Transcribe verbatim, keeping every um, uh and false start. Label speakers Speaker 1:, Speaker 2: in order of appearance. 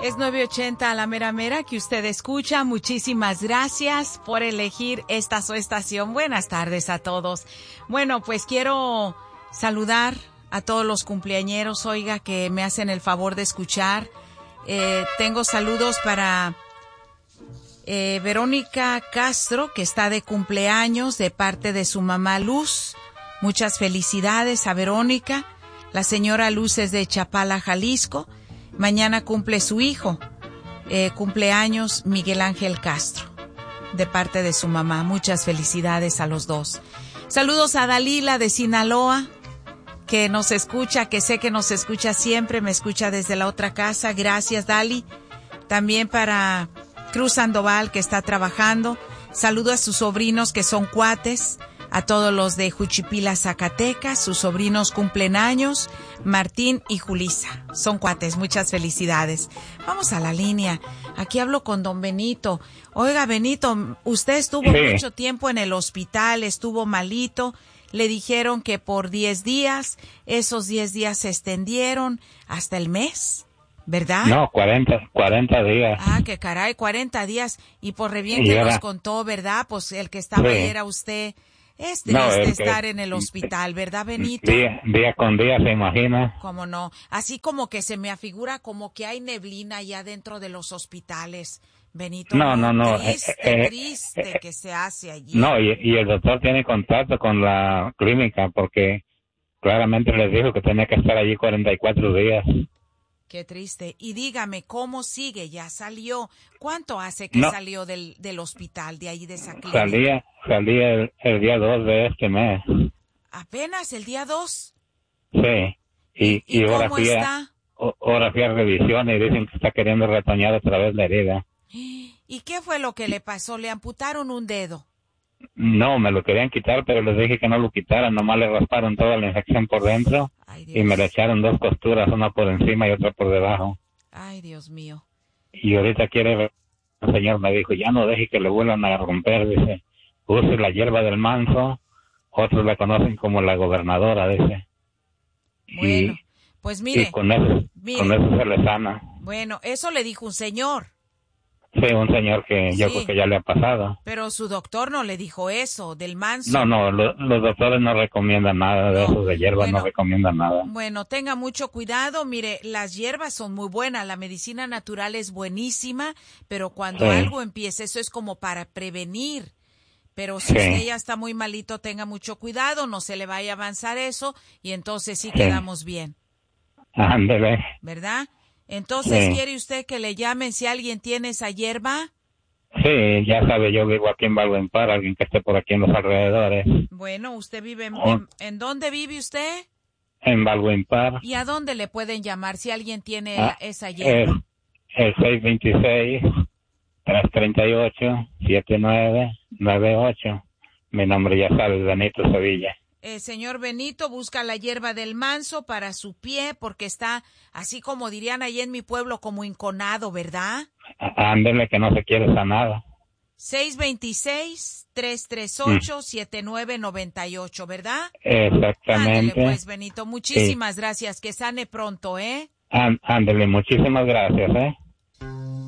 Speaker 1: Es nueve ochenta a la mera mera que usted escucha. Muchísimas gracias por elegir esta su estación. Buenas tardes a todos. Bueno, pues quiero saludar a todos los cumpleañeros, oiga, que me hacen el favor de escuchar. Eh, tengo saludos para eh, Verónica Castro, que está de cumpleaños de parte de su mamá Luz. Muchas felicidades a Verónica. La señora Luz es de Chapala, Jalisco. Mañana cumple su hijo, eh, cumpleaños Miguel Ángel Castro, de parte de su mamá. Muchas felicidades a los dos. Saludos a Dalila de Sinaloa, que nos escucha, que sé que nos escucha siempre, me escucha desde la otra casa. Gracias, Dali. También para Cruz Sandoval, que está trabajando. Saludo a sus sobrinos, que son cuates. A todos los de Juchipila, Zacatecas, sus sobrinos cumplen años, Martín y Julisa. Son cuates, muchas felicidades. Vamos a la línea. Aquí hablo con don Benito. Oiga, Benito, usted estuvo sí. mucho tiempo en el hospital, estuvo malito. Le dijeron que por diez días, esos diez días se extendieron hasta el mes, ¿verdad?
Speaker 2: No, cuarenta, cuarenta días.
Speaker 1: Ah, que caray, cuarenta días. Y por re bien que nos contó, ¿verdad? Pues el que estaba sí. ahí era usted. Es triste no, es estar que, en el hospital, ¿verdad, Benito?
Speaker 2: Día, día con día, se imagina.
Speaker 1: ¿Cómo no? Así como que se me afigura como que hay neblina allá dentro de los hospitales, Benito.
Speaker 2: No, no, no.
Speaker 1: Triste, eh, triste eh, que se hace allí.
Speaker 2: No, y, y el doctor tiene contacto con la clínica porque claramente les dijo que tenía que estar allí cuarenta y cuatro días.
Speaker 1: Qué triste. Y dígame, ¿cómo sigue? ¿Ya salió? ¿Cuánto hace que
Speaker 2: no.
Speaker 1: salió del, del hospital, de ahí de esa clínica?
Speaker 2: Salía, salía el, el día dos de este mes.
Speaker 1: ¿Apenas el día dos?
Speaker 2: Sí. Y,
Speaker 1: ¿Y, y,
Speaker 2: y
Speaker 1: cómo
Speaker 2: ahora fui
Speaker 1: está?
Speaker 2: A, ahora fui a revisión y dicen que está queriendo retoñar otra vez la herida.
Speaker 1: ¿Y qué fue lo que le pasó? ¿Le amputaron un dedo?
Speaker 2: No, me lo querían quitar, pero les dije que no lo quitaran, nomás le rasparon toda la infección por dentro.
Speaker 1: Ay,
Speaker 2: y me le echaron dos costuras, una por encima y otra por debajo.
Speaker 1: Ay, Dios mío.
Speaker 2: Y ahorita quiere, el señor me dijo, ya no deje que le vuelvan a romper, dice, use la hierba del manso, otros la conocen como la gobernadora, dice.
Speaker 1: Bueno,
Speaker 2: y,
Speaker 1: pues mire,
Speaker 2: y con eso,
Speaker 1: mire.
Speaker 2: con eso se le sana.
Speaker 1: Bueno, eso le dijo un señor.
Speaker 2: Sí, un señor que
Speaker 1: sí,
Speaker 2: yo creo que ya le ha pasado.
Speaker 1: Pero su doctor no le dijo eso, del manso.
Speaker 2: No, no, lo, los doctores no recomiendan nada de no. eso de hierbas, bueno, no recomiendan nada.
Speaker 1: Bueno, tenga mucho cuidado. Mire, las hierbas son muy buenas, la medicina natural es buenísima, pero cuando sí. algo empieza, eso es como para prevenir. Pero si sí. usted ya está muy malito, tenga mucho cuidado, no se le vaya a avanzar eso, y entonces sí, sí. quedamos bien.
Speaker 2: Ándele.
Speaker 1: ¿Verdad? Entonces,
Speaker 2: sí.
Speaker 1: ¿quiere usted que le llamen si alguien tiene esa hierba?
Speaker 2: Sí, ya sabe, yo vivo aquí en Balbuenpar, alguien que esté por aquí en los alrededores.
Speaker 1: Bueno, ¿usted vive en, en, en dónde vive usted?
Speaker 2: En Balbuenpar.
Speaker 1: ¿Y a dónde le pueden llamar si alguien tiene
Speaker 2: ah,
Speaker 1: esa hierba?
Speaker 2: El, el seis dos seis, tres tres ocho, siete nueve nueve ocho. Mi nombre ya sabe, Benito Sevilla.
Speaker 1: Eh, señor Benito, busca la hierba del manso para su pie, porque está, así como dirían ahí en mi pueblo, como inconado, ¿verdad?
Speaker 2: Ándele, que no se quiere sanar.
Speaker 1: seis dos seis, tres tres ocho, siete nueve nueve ocho, ¿verdad?
Speaker 2: Exactamente.
Speaker 1: Ándele, pues, Benito, muchísimas sí. gracias, que sane pronto, ¿eh?
Speaker 2: Ándele, muchísimas gracias, ¿eh?